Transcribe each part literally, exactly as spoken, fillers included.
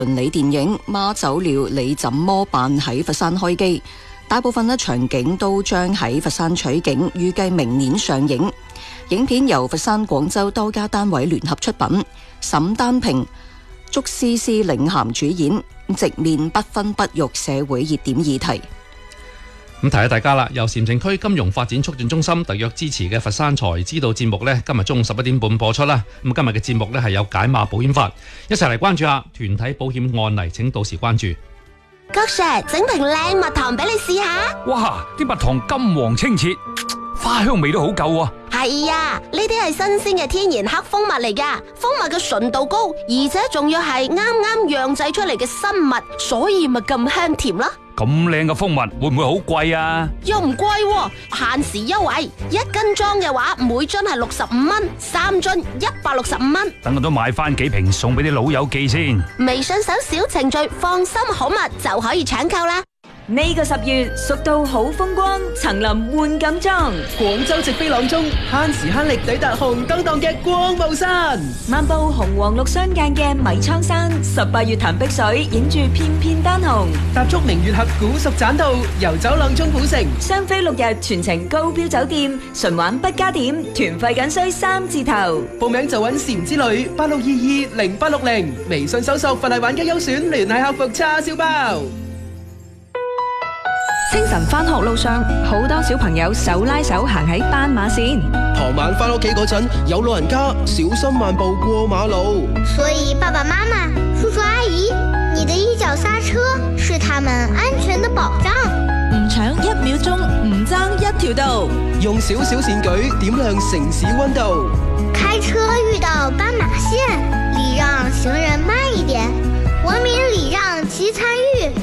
倫理電影《媽走了你怎麼辦》喺佛山開機，大部分呢場景都將喺佛山取景，預計明年上映。影片由佛山、廣州多家單位聯合出品，沈丹平、祝思思領銜主演，直面不婚不育社會熱點議題。 咁提下大家啦，由禪城區金融發展促進中心特約支持嘅佛山財知道節目呢，今日中午十一點半播出啦。咁今日嘅節目呢係有解碼保險法，一齊嚟關注下團體保險案例，請到時關注。 郭 Sir， 整瓶靚蜜糖俾你試下。 哇，啲蜜糖金黃清澈，花香味都好夠啊！ 係啊，呢啲係新鮮嘅天然黑蜂蜜嚟噶，蜂蜜嘅純度高，而且仲要係啱啱釀製出嚟嘅新蜜，所以咪咁香甜啦。 咁靚嘅蜂蜜會唔會好貴啊？ 又唔貴喎，限時優惠，一斤裝嘅話每樽係六十五蚊，三樽一百六十五蚊。 等我都買翻幾瓶送俾啲老友記先。 微信搜小程序放心好蜜就可以搶購啦。 呢個十月，蜀道好風光，層林換錦裝， 廣州直飛朗中，慳時慳力抵達紅當當嘅光霧山， 漫步紅黃綠相間嘅米倉山，十八月潭碧水，影住片片丹紅， 踏足明月峽古蜀棧道，遊走朗中古城， 雙飛六日全程高標酒店，純玩不加點，團費僅需三字頭。 報名就揾禪之旅八六二二零八六零，微信搜索佛麗玩家優選，聯繫客服叉燒包。 清晨返學路上，好多小朋友手拉手行喺斑馬線。 傍晚返屋企嗰陣，有老人家小心慢步過馬路。 所以爸爸媽媽、叔叔阿姨，你的一腳剎車是他們安全的保障。 唔搶一秒鐘，唔爭一條道。 用少少善舉點亮城市溫度。 開車遇到斑馬線，禮讓行人慢一點，文明禮讓即參與。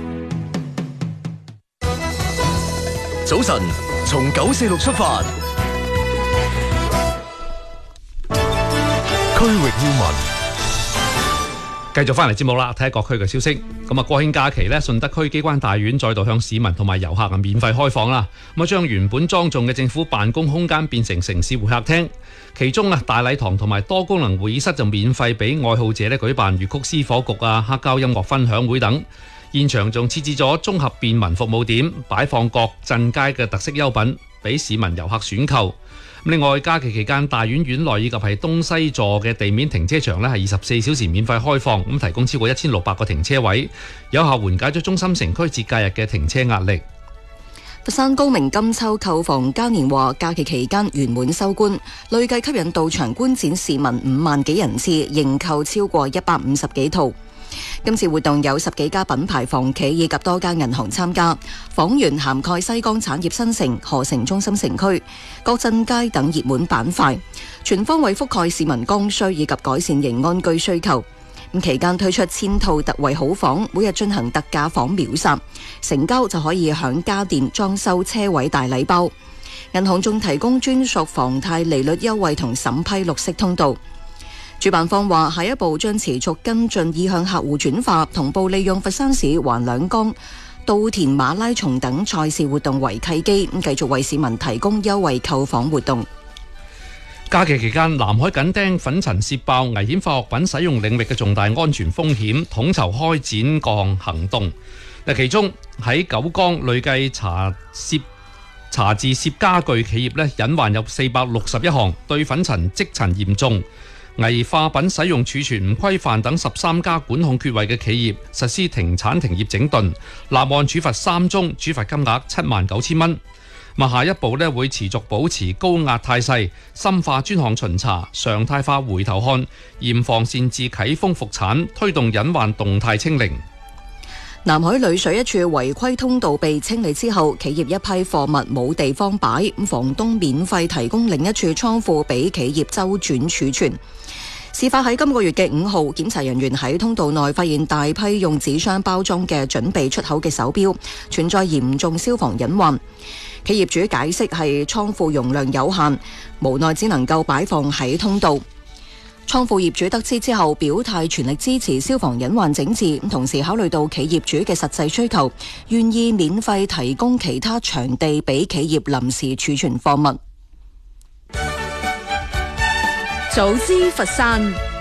早晨，從九四六出發，區域要聞， 繼續翻嚟節目啦，睇下各區嘅消息。咁啊，國慶假期呢，順德區機關大院再度向市民同埋遊客啊免費開放啦。咁啊，將原本莊重嘅政府辦公空間變成城市會客廳，其中啊大禮堂同埋多功能會議室就免費俾愛好者呢舉辦粵曲詩火局啊、黑膠音樂分享會等。現場仲設置咗綜合便民服務點，擺放各鎮街嘅特色優品，俾市民遊客選購。另外，假期期間，大院院內以及係東西座嘅地面停車場呢係二十四小時免費開放，咁提供超過一千六百個停車位，有效緩解咗中心城區節假日嘅停車壓力。 佛山高明金秋購房嘉年華假期期間圓滿收官，累計吸引到場觀展市民五萬幾人次，認購超過一百五十幾套。今次活動有十幾家品牌房企以及多家銀行參加，房源涵蓋西江產業新城、河城中心城區、各鎮街等熱門板塊，全方位覆蓋市民剛需以及改善型安居需求。咁期間推出千套特惠好房，每日進行特價房秒殺，成交就可以享家電、裝修、車位大禮包。銀行仲提供專屬房貸利率優惠同審批綠色通道。主辦方話，下一步將持續跟進意向客戶轉化，同步利用佛山市環兩江、稻田馬拉松等賽事活動為契機，咁繼續為市民提供優惠購房活動。 假期期間，南海緊盯粉塵泄爆危險化學品使用領域嘅重大安全風險，統籌開展各項行動。嗱，其中喺九江累計查涉查自涉家具企業咧隱患有四百六十一項，對粉塵積塵嚴重、危化品使用儲存唔規範等十三家管控缺位嘅企業實施停產停業整頓，立案處罰三宗，處罰金額七萬九千蚊。咁下一步咧會持續保持高壓態勢，深化專項巡查，常態化回頭看，嚴防擅自啟封復產，推動隱患動態清零。 南海裏水一處違規通道被清理之後，企業一批貨物冇地方擺，房東免費提供另一處倉庫俾企業周轉儲存。事發喺今個月嘅五號，檢查人員喺通道內發現大批用紙箱包裝嘅準備出口嘅手錶，存在嚴重消防隱患。企業主解釋係倉庫容量有限，無奈只能夠擺放喺通道。倉庫業主得知之後表態全力支持消防隱患整治，同時考慮到企業主嘅實際需求，願意免費提供其他場地俾企業臨時儲存貨物。 早知佛山。